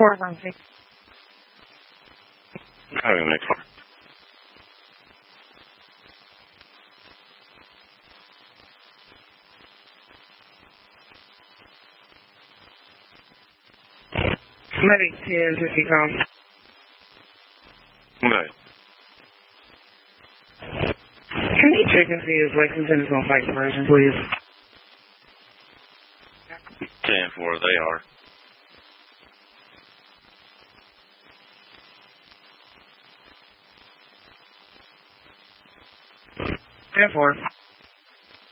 4 something. Having next one. Medic 1050 com. Okay. Can you check and see if Lexington is on site conversion, please? 10-4, they are. 10-4.